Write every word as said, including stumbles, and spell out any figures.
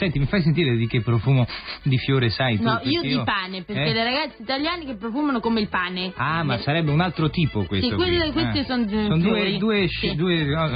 Senti, mi fai sentire di che profumo di fiore sai tu? No, io Perché di pane, perché eh? le ragazze italiane che profumano come il pane. Ah, ma Le- sarebbe un altro tipo questo Sì, quelle- qui. questi Eh. sono Sono due, fiori. due, Sì. due